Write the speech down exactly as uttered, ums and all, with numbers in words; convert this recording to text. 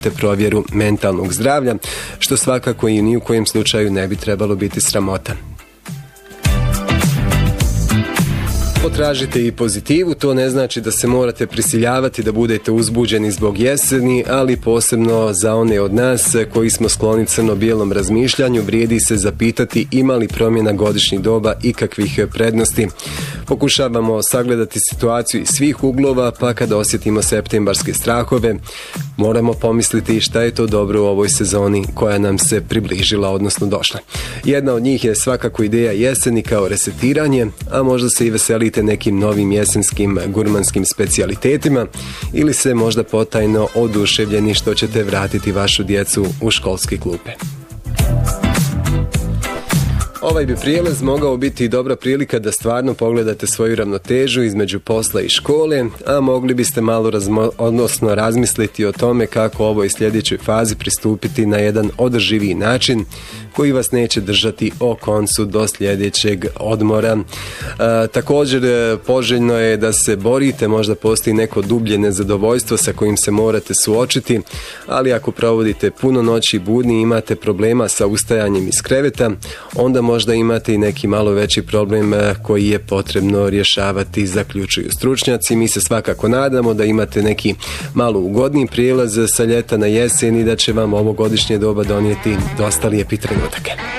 provjeru mentalnog zdravlja, što svakako i ni u kojem slučaju ne bi trebalo biti sramota. Potražite i pozitivu, to ne znači da se morate prisiljavati da budete uzbuđeni zbog jeseni, ali posebno za one od nas koji smo skloni crno-bijelom razmišljanju, vrijedi se zapitati ima li promjena godišnjih doba ikakvih prednosti. Pokušavamo sagledati situaciju iz svih uglova, pa kada osjetimo septembarske strahove, moramo pomisliti šta je to dobro u ovoj sezoni koja nam se približila, odnosno došla. Jedna od njih je svakako ideja jeseni kao resetiranje, a možda se i veselite nekim novim jesenskim gurmanskim specijalitetima ili se možda potajno oduševljeni što ćete vratiti vašu djecu u školske klupe. Ovaj bi prijelaz mogao biti dobra prilika da stvarno pogledate svoju ravnotežu između posla i škole, a mogli biste malo razmo, odnosno razmisliti o tome kako ovoj sljedećoj fazi pristupiti na jedan održiviji način koji vas neće držati o koncu do sljedećeg odmora. E, također poželjno je da se borite, možda postoji neko dublje nezadovoljstvo sa kojim se morate suočiti, ali ako provodite puno noći budni i imate problema sa ustajanjem iz kreveta, onda možda imate i neki malo veći problem koji je potrebno rješavati, zaključuju stručnjaci. Mi se svakako nadamo da imate neki malo ugodniji prijelaz sa ljeta na jesen i da će vam ovo godišnje doba donijeti dosta lijepi trenutak.